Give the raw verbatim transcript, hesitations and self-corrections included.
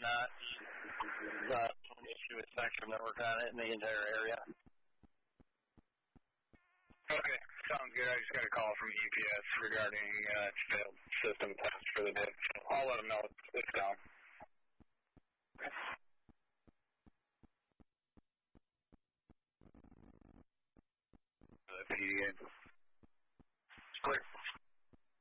not uh, an issue with Spectrum Network on it in the entire area. Okay, sounds good. I just got a call from U P S regarding uh, failed system test for the day. So I'll let them know it's, it's down. The P D A.